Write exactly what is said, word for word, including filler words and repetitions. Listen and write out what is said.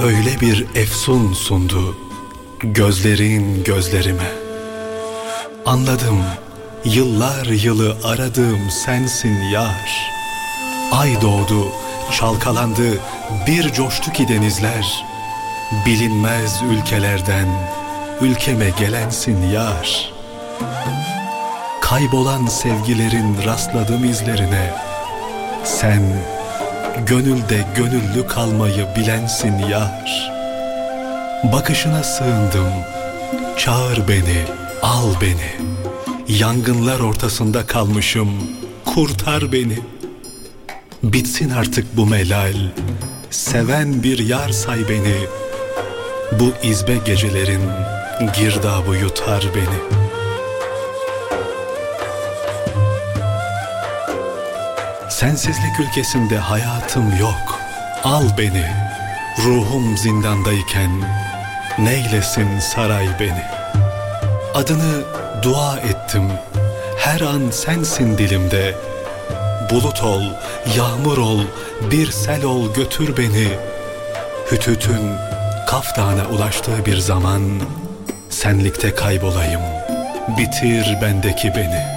öyle bir efsun sundu gözlerin gözlerime. Anladım, yıllar yılı aradığım sensin yar. Ay doğdu, çalkalandı, bir coştu ki denizler. Bilinmez ülkelerden ülkeme gelensin yar. Kaybolan sevgilerin rastladım izlerine. Sen gönülde gönüllü kalmayı bilensin yar. Bakışına sığındım, çağır beni, al beni. Yangınlar ortasında kalmışım, kurtar beni. Bitsin artık bu melal, seven bir yar say beni. Bu izbe gecelerin girdabı yutar beni. Sensizlik ülkesinde hayatım yok, al beni. Ruhum zindandayken neylesin saray beni. Adını dua ettim, her an sensin dilimde. Bulut ol, yağmur ol, bir sel ol götür beni. Hütütün Kaf Dağı'na ulaştığı bir zaman senlikte kaybolayım, bitir bendeki beni.